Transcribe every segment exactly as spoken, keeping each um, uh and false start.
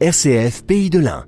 R C F Pays de l'Ain.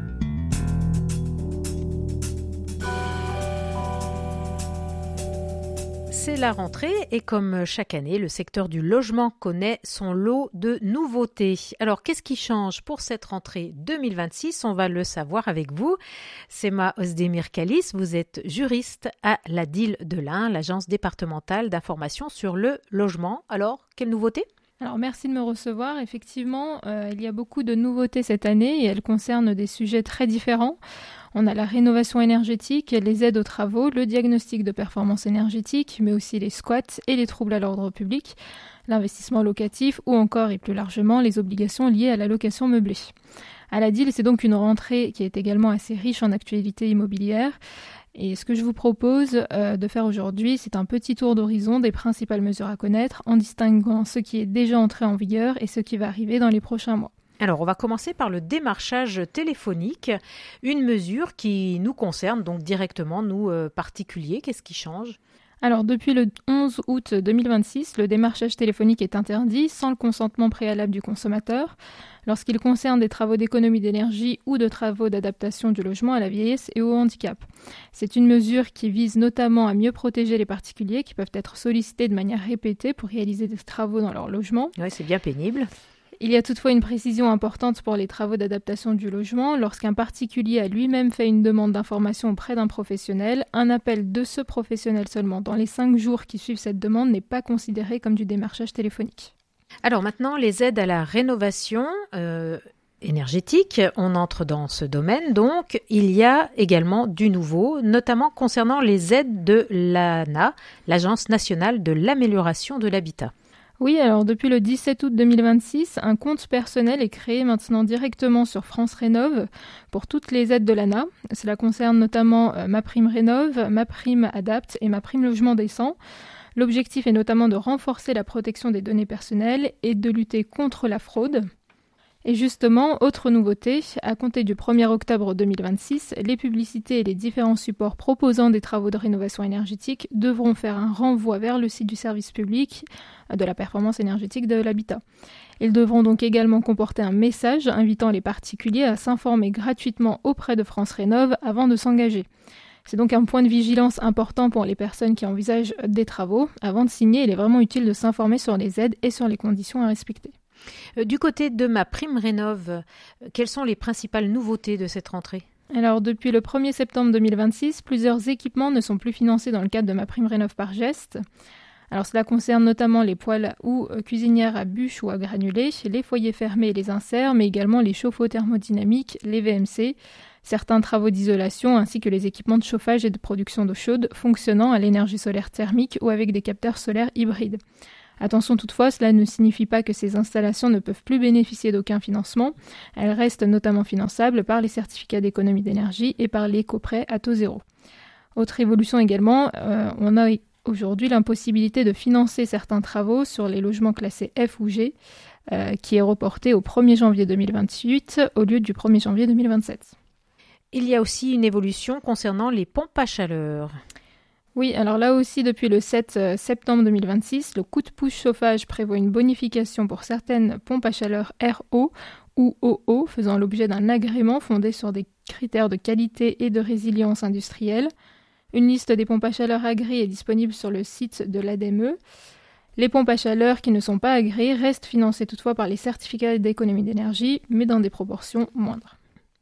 C'est la rentrée et comme chaque année, le secteur du logement connaît son lot de nouveautés. Alors, qu'est-ce qui change pour cette rentrée deux mille vingt-six? On va le savoir avec vous. Sema Özdemir Kalis, vous êtes juriste à la D I L de l'Ain, l'agence départementale d'information sur le logement. Alors, quelle nouveauté? Alors, merci de me recevoir. Effectivement, euh, il y a beaucoup de nouveautés cette année et elles concernent des sujets très différents. On a la rénovation énergétique, les aides aux travaux, le diagnostic de performance énergétique, mais aussi les squats et les troubles à l'ordre public, l'investissement locatif ou encore et plus largement les obligations liées à la location meublée. À la D I L, c'est donc une rentrée qui est également assez riche en actualités immobilières. Et ce que je vous propose euh, de faire aujourd'hui, c'est un petit tour d'horizon des principales mesures à connaître en distinguant ce qui est déjà entré en vigueur et ce qui va arriver dans les prochains mois. Alors, on va commencer par le démarchage téléphonique, une mesure qui nous concerne donc directement, nous euh, particuliers. Qu'est-ce qui change ? Alors, depuis le onze août deux mille vingt-six, le démarchage téléphonique est interdit sans le consentement préalable du consommateur lorsqu'il concerne des travaux d'économie d'énergie ou de travaux d'adaptation du logement à la vieillesse et au handicap. C'est une mesure qui vise notamment à mieux protéger les particuliers qui peuvent être sollicités de manière répétée pour réaliser des travaux dans leur logement. Oui, c'est bien pénible. Il y a toutefois une précision importante pour les travaux d'adaptation du logement. Lorsqu'un particulier a lui-même fait une demande d'information auprès d'un professionnel, un appel de ce professionnel seulement dans les cinq jours qui suivent cette demande n'est pas considéré comme du démarchage téléphonique. Alors maintenant, les aides à la rénovation euh, énergétique, on entre dans ce domaine. Donc, il y a également du nouveau, notamment concernant les aides de l'A N A, l'Agence nationale de l'amélioration de l'habitat. Oui, alors depuis le dix-sept août deux mille vingt-six, un compte personnel est créé maintenant directement sur France Rénov pour toutes les aides de l'A N A. Cela concerne notamment euh, MaPrimeRénov', MaPrimeAdapt' et MaPrimeLogement décent. L'objectif est notamment de renforcer la protection des données personnelles et de lutter contre la fraude. Et justement, autre nouveauté, à compter du premier octobre deux mille vingt-six, les publicités et les différents supports proposant des travaux de rénovation énergétique devront faire un renvoi vers le site du service public de la performance énergétique de l'habitat. Ils devront donc également comporter un message invitant les particuliers à s'informer gratuitement auprès de France Rénov' avant de s'engager. C'est donc un point de vigilance important pour les personnes qui envisagent des travaux. Avant de signer, il est vraiment utile de s'informer sur les aides et sur les conditions à respecter. Du côté de MaPrimeRénov', quelles sont les principales nouveautés de cette rentrée ? Alors, depuis le premier septembre deux mille vingt-six, plusieurs équipements ne sont plus financés dans le cadre de MaPrimeRénov' par geste. Alors, cela concerne notamment les poêles ou cuisinières à bûches ou à granulés, les foyers fermés et les inserts, mais également les chauffe-eau thermodynamiques, les V M C, certains travaux d'isolation ainsi que les équipements de chauffage et de production d'eau chaude fonctionnant à l'énergie solaire thermique ou avec des capteurs solaires hybrides. Attention toutefois, cela ne signifie pas que ces installations ne peuvent plus bénéficier d'aucun financement. Elles restent notamment finançables par les certificats d'économie d'énergie et par l'éco-prêt à taux zéro. Autre évolution également, euh, on a aujourd'hui l'impossibilité de financer certains travaux sur les logements classés F ou G, euh, qui est reporté au premier janvier deux mille vingt-huit au lieu du premier janvier deux mille vingt-sept. Il y a aussi une évolution concernant les pompes à chaleur. Oui, alors là aussi, depuis le sept septembre deux mille vingt-six, le coup de pouce chauffage prévoit une bonification pour certaines pompes à chaleur R O ou O O, faisant l'objet d'un agrément fondé sur des critères de qualité et de résilience industrielle. Une liste des pompes à chaleur agréées est disponible sur le site de l'A D M E. Les pompes à chaleur qui ne sont pas agréées restent financées toutefois par les certificats d'économie d'énergie, mais dans des proportions moindres.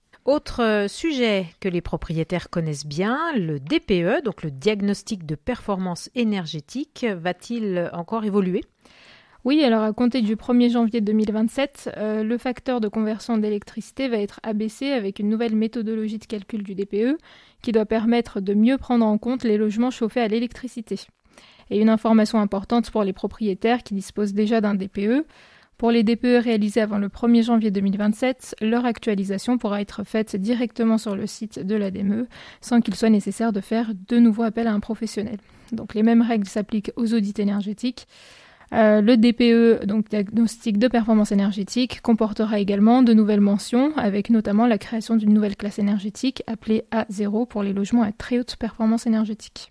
Autre sujet que les propriétaires connaissent bien, le D P E, donc le diagnostic de performance énergétique, va-t-il encore évoluer ? Oui, alors à compter du premier janvier deux mille vingt-sept, euh, le facteur de conversion d'électricité va être abaissé avec une nouvelle méthodologie de calcul du D P E qui doit permettre de mieux prendre en compte les logements chauffés à l'électricité. Et une information importante pour les propriétaires qui disposent déjà d'un D P E, pour les D P E réalisés avant le premier janvier deux mille vingt-sept, leur actualisation pourra être faite directement sur le site de l'A D M E sans qu'il soit nécessaire de faire de nouveau appel à un professionnel. Donc les mêmes règles s'appliquent aux audits énergétiques. Euh, le D P E, donc diagnostic de performance énergétique, comportera également de nouvelles mentions, avec notamment la création d'une nouvelle classe énergétique appelée A zéro pour les logements à très haute performance énergétique.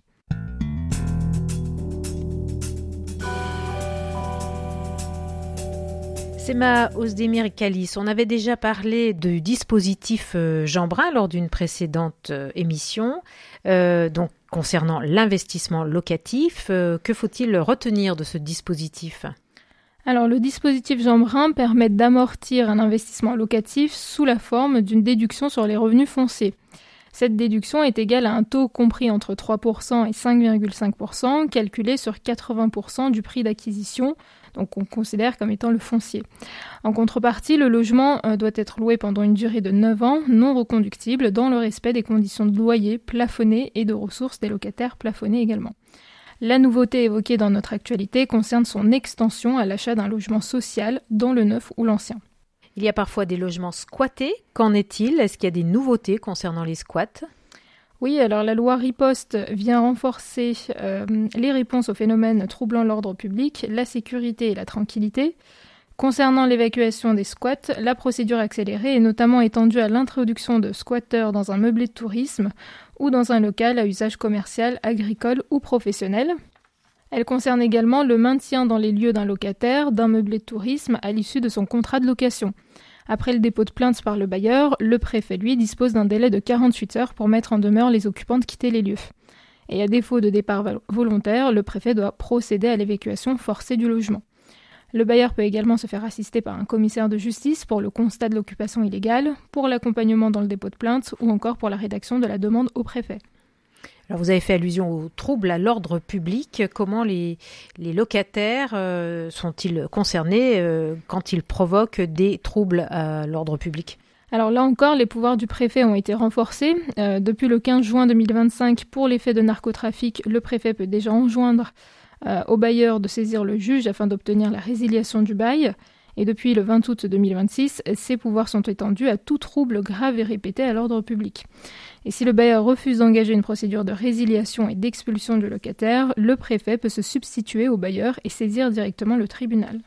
Sema Özdemir Kalis, on avait déjà parlé du dispositif Jean Brun lors d'une précédente émission, euh, donc concernant l'investissement locatif. Euh, que faut-il retenir de ce dispositif ? Alors, le dispositif Jean Brun permet d'amortir un investissement locatif sous la forme d'une déduction sur les revenus fonciers. Cette déduction est égale à un taux compris entre trois pour cent et cinq virgule cinq pour cent, calculé sur quatre-vingts pour cent du prix d'acquisition, donc on considère comme étant le foncier. En contrepartie, le logement doit être loué pendant une durée de neuf ans, non reconductible, dans le respect des conditions de loyer plafonnées et de ressources des locataires plafonnées également. La nouveauté évoquée dans notre actualité concerne son extension à l'achat d'un logement social dans le neuf ou l'ancien. Il y a parfois des logements squattés. Qu'en est-il ? Est-ce qu'il y a des nouveautés concernant les squats ? Oui, alors la loi Riposte vient renforcer euh, les réponses aux phénomènes troublant l'ordre public, la sécurité et la tranquillité. Concernant l'évacuation des squats, la procédure accélérée est notamment étendue à l'introduction de squatteurs dans un meublé de tourisme ou dans un local à usage commercial, agricole ou professionnel. Elle concerne également le maintien dans les lieux d'un locataire d'un meublé de tourisme à l'issue de son contrat de location. Après le dépôt de plainte par le bailleur, le préfet, lui, dispose d'un délai de quarante-huit heures pour mettre en demeure les occupants de quitter les lieux. Et à défaut de départ volontaire, le préfet doit procéder à l'évacuation forcée du logement. Le bailleur peut également se faire assister par un commissaire de justice pour le constat de l'occupation illégale, pour l'accompagnement dans le dépôt de plainte ou encore pour la rédaction de la demande au préfet. Alors vous avez fait allusion aux troubles à l'ordre public. Comment les, les locataires euh, sont-ils concernés euh, quand ils provoquent des troubles à l'ordre public ? Alors là encore, les pouvoirs du préfet ont été renforcés. Euh, depuis le quinze juin deux mille vingt-cinq, pour les faits de narcotrafic, le préfet peut déjà enjoindre euh, au bailleur de saisir le juge afin d'obtenir la résiliation du bail. Et depuis le vingt août deux mille vingt-six, ces pouvoirs sont étendus à tout trouble grave et répété à l'ordre public. Et si le bailleur refuse d'engager une procédure de résiliation et d'expulsion du locataire, le préfet peut se substituer au bailleur et saisir directement le tribunal.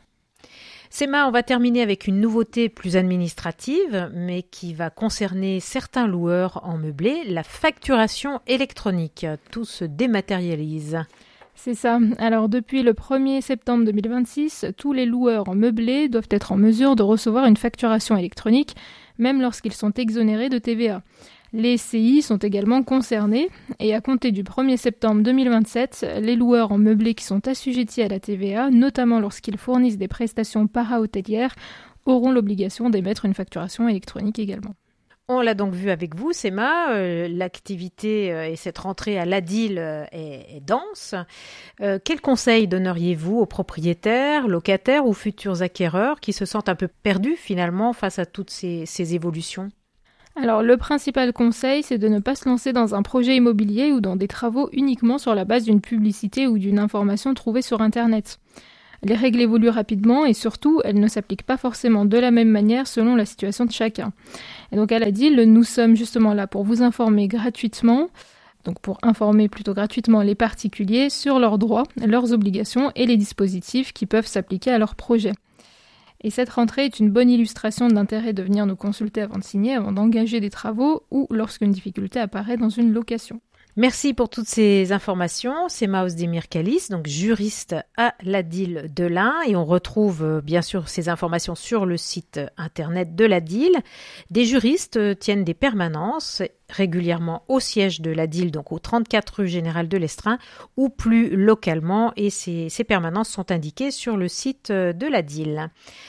Sema, on va terminer avec une nouveauté plus administrative, mais qui va concerner certains loueurs en meublé, la facturation électronique. Tout se dématérialise. C'est ça. Alors depuis le premier septembre deux mille vingt-six, tous les loueurs en meublé doivent être en mesure de recevoir une facturation électronique, même lorsqu'ils sont exonérés de T V A. Les S C I sont également concernés et à compter du premier septembre deux mille vingt-sept, les loueurs en meublé qui sont assujettis à la T V A, notamment lorsqu'ils fournissent des prestations para-hôtelières, auront l'obligation d'émettre une facturation électronique également. On l'a donc vu avec vous, Sema, euh, l'activité euh, et cette rentrée à l'A D I L euh, est, est dense. Euh, quels conseils donneriez-vous aux propriétaires, locataires ou futurs acquéreurs qui se sentent un peu perdus finalement face à toutes ces, ces évolutions ? Alors le principal conseil, c'est de ne pas se lancer dans un projet immobilier ou dans des travaux uniquement sur la base d'une publicité ou d'une information trouvée sur Internet. Les règles évoluent rapidement et surtout, elles ne s'appliquent pas forcément de la même manière selon la situation de chacun. Et donc à l'A D I L, nous sommes justement là pour vous informer gratuitement, donc pour informer plutôt gratuitement les particuliers sur leurs droits, leurs obligations et les dispositifs qui peuvent s'appliquer à leurs projets. Et cette rentrée est une bonne illustration de l'intérêt de venir nous consulter avant de signer, avant d'engager des travaux ou lorsqu'une difficulté apparaît dans une location. Merci pour toutes ces informations. Sema Özdemir Kalis, donc juriste à l'A D I L de l'Ain, et on retrouve bien sûr ces informations sur le site internet de l'A D I L. Des juristes tiennent des permanences régulièrement au siège de l'A D I L, donc au trente-quatre rue Général de l'Estrin, ou plus localement, et ces, ces permanences sont indiquées sur le site de l'A D I L.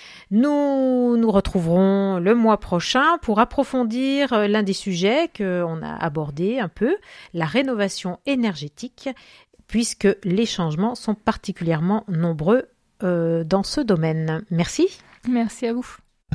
Nous nous retrouverons le mois prochain pour approfondir l'un des sujets qu'on a abordé un peu, la rénovation énergétique, puisque les changements sont particulièrement nombreux euh, dans ce domaine. Merci. Merci à vous.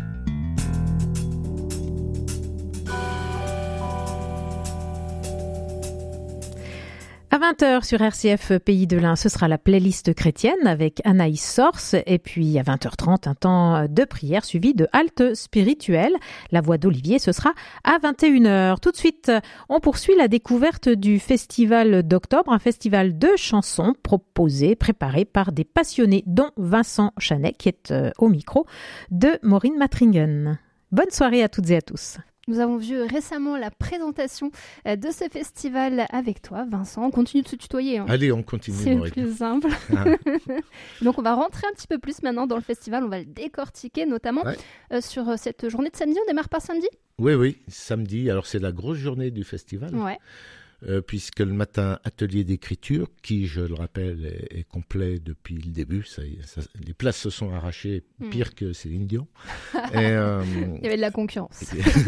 À vingt heures sur R C F Pays de l'Ain, ce sera la playlist chrétienne avec Anaïs Source. Et puis à vingt heures trente, un temps de prière suivi de halte spirituelle. La voix d'Olivier, ce sera à vingt et une heures. Tout de suite, on poursuit la découverte du festival d'octobre, un festival de chansons proposé, préparé par des passionnés, dont Vincent Chanet, qui est au micro de Maureen Matringen. Bonne soirée à toutes et à tous. Nous avons vu récemment la présentation de ce festival avec toi, Vincent. On continue de se tutoyer. Hein. Allez, on continue. C'est le plus simple. Ah. Donc, on va rentrer un petit peu plus maintenant dans le festival. On va le décortiquer, notamment ouais. euh, sur cette journée de samedi. On démarre par samedi ? Oui, oui, samedi. Alors, c'est la grosse journée du festival. Ouais. Euh, puisque le matin, atelier d'écriture, qui, je le rappelle, est, est complet depuis le début. Ça, ça, les places se sont arrachées pire mmh. que Céline Dion. Et, euh, Il y avait de la concurrence.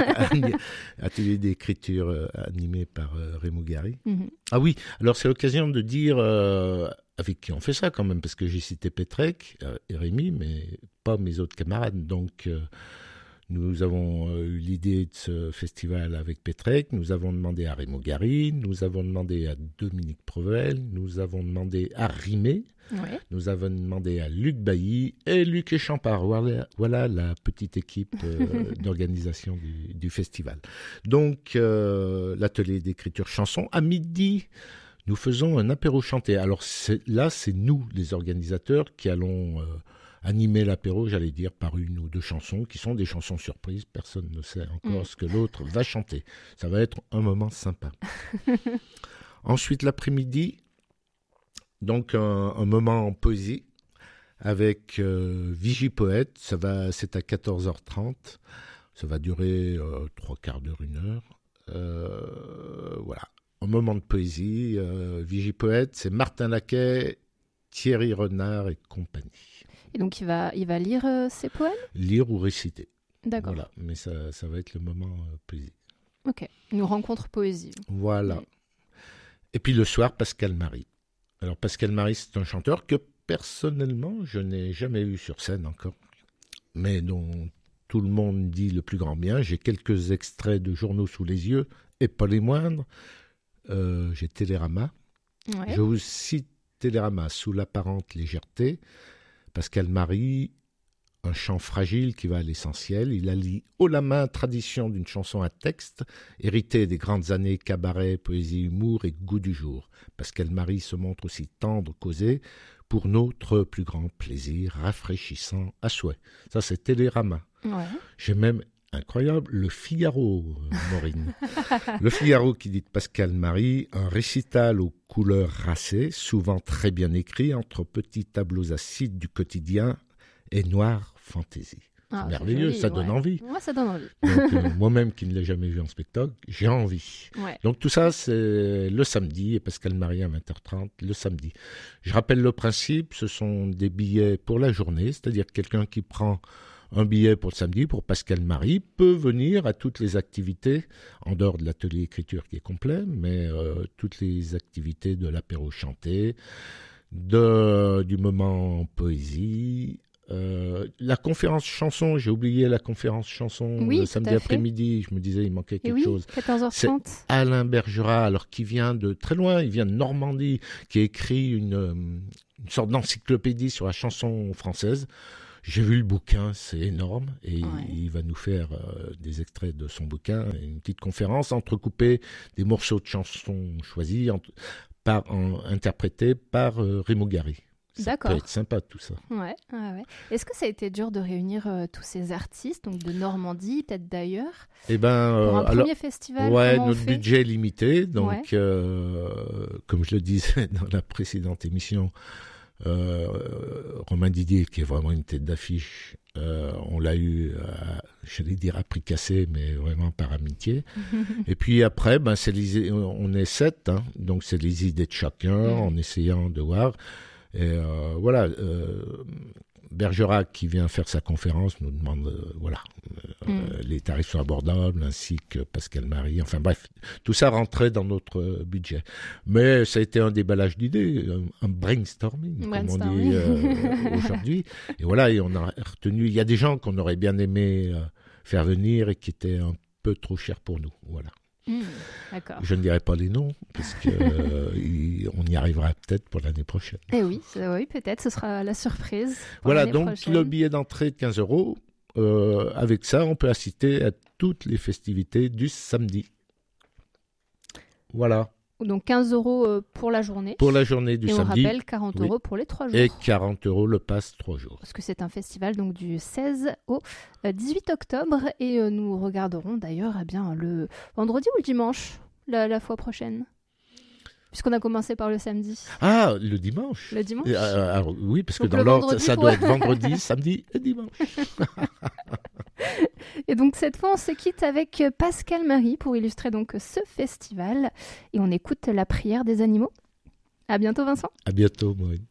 Atelier d'écriture euh, animé par euh, Rémo Gary. Mmh. Ah oui, alors c'est l'occasion de dire euh, avec qui on fait ça quand même, parce que j'ai cité Petrec euh, et Rémi, mais pas mes autres camarades. Donc... Euh, Nous avons eu l'idée de ce festival avec Petrec, nous avons demandé à Rémo Gary, nous avons demandé à Dominique Provel, nous avons demandé à Rimé, ouais. nous avons demandé à Luc Bailly et Luc Échampard. Voilà, voilà la petite équipe euh, d'organisation du, du festival. Donc, euh, l'atelier d'écriture chanson, à midi, nous faisons un apéro chanté. Alors c'est, là, c'est nous, les organisateurs, qui allons... Euh, animer l'apéro, j'allais dire, par une ou deux chansons qui sont des chansons surprises. Personne ne sait encore mmh. ce que l'autre va chanter. Ça va être un moment sympa. Ensuite, l'après-midi, donc un, un moment en poésie avec euh, Vigie Poète. Ça va, c'est à quatorze heures trente. Ça va durer euh, trois quarts d'heure, une heure. Euh, voilà. Un moment de poésie. Euh, Vigie Poète, c'est Martin Laquet, Thierry Renard et compagnie. Et donc, il va, il va lire euh, ses poèmes ? Lire ou réciter. D'accord. Voilà, mais ça, ça va être le moment euh, poésie. Ok, une rencontre poésie. Voilà. Oui. Et puis le soir, Pascal Marie. Alors, Pascal Marie, c'est un chanteur que, personnellement, je n'ai jamais eu sur scène encore, mais dont tout le monde dit le plus grand bien. J'ai quelques extraits de journaux sous les yeux, et pas les moindres. Euh, j'ai Télérama. Ouais. Je vous cite Télérama, sous l'apparente légèreté. Pascal Marie, un chant fragile qui va à l'essentiel. Il allie haut la main tradition d'une chanson à texte, héritée des grandes années cabaret, poésie, humour et goût du jour. Pascal Marie se montre aussi tendre qu'osé, pour notre plus grand plaisir, rafraîchissant à souhait. Ça, c'est Télérama. Ouais. J'ai même, incroyable, le Figaro, Maureen. Le Figaro qui dit de Pascal Marie, un récital aux couleurs racées, souvent très bien écrit, entre petits tableaux acides du quotidien et noire fantaisie. Ah, c'est merveilleux, joli, ça ouais. donne envie. Ouais, ça donne envie. Donc, euh, moi-même qui ne l'ai jamais vu en spectacle, j'ai envie. Ouais. Donc tout ça, c'est le samedi, et Pascal Marie à vingt heures trente, le samedi. Je rappelle le principe, ce sont des billets pour la journée, c'est-à-dire quelqu'un qui prend un billet pour le samedi, pour Pascal Marie, peut venir à toutes les activités, en dehors de l'atelier écriture qui est complet, mais euh, toutes les activités de l'apéro chanté, de, du moment poésie, euh, la conférence chanson, j'ai oublié la conférence chanson oui, le samedi après-midi, je me disais il manquait quelque oui, chose. quatorze heures trente. C'est Alain Bergera, alors qui vient de très loin, il vient de Normandie, qui a écrit une, une sorte d'encyclopédie sur la chanson française. J'ai vu le bouquin, c'est énorme, et ouais. il, il va nous faire euh, des extraits de son bouquin, une petite conférence entrecoupée des morceaux de chansons choisis, en, par, en, interprétés par euh, Rémo Gary. Ça D'accord. peut être sympa tout ça. Ouais, ouais, ouais. Est-ce que ça a été dur de réunir euh, tous ces artistes, donc de Normandie, peut-être d'ailleurs, eh ben, pour un euh, premier alors, festival? Ouais, notre budget est limité, donc ouais. euh, comme je le disais dans la précédente émission, Euh, Romain Didier, qui est vraiment une tête d'affiche, euh, on l'a eu, à, j'allais dire à prix cassé, mais vraiment par amitié. Et puis après, ben, c'est les, on est sept, hein, donc c'est les idées de chacun, mmh. en essayant de voir. Et euh, voilà, euh, Bergerac qui vient faire sa conférence nous demande, euh, voilà, euh, mmh. les tarifs sont abordables, ainsi que Pascal Marie. Enfin bref, tout ça rentrait dans notre budget. Mais ça a été un déballage d'idées, un, un brainstorming, brainstorming, comme on dit euh, aujourd'hui. Et voilà, et on a retenu. Il y a des gens qu'on aurait bien aimé euh, faire venir et qui étaient un peu trop chers pour nous. Voilà. Mmh, d'accord. Je ne dirai pas les noms, parce qu'on euh, y arrivera peut-être pour l'année prochaine. Eh oui, oui, peut-être, ce sera la surprise. Voilà, donc prochaine. Le billet d'entrée de quinze euros, euh, avec ça, on peut assister à toutes les festivités du samedi. Voilà. Donc quinze euros pour la journée. Pour la journée du et samedi. Et on rappelle quarante euros oui. pour les trois jours. Et quarante euros le pass trois jours. Parce que c'est un festival donc du seize au dix-huit octobre. Et euh, nous regarderons d'ailleurs eh bien, le vendredi ou le dimanche la, la fois prochaine. Puisqu'on a commencé par le samedi. Ah, le dimanche. Le dimanche. euh, alors, oui, parce donc que dans l'ordre, ça faut... doit être vendredi, samedi et dimanche. Et donc cette fois, on se quitte avec Pascal Marie pour illustrer donc ce festival. Et on écoute la prière des animaux. À bientôt, Vincent. À bientôt, Maureen.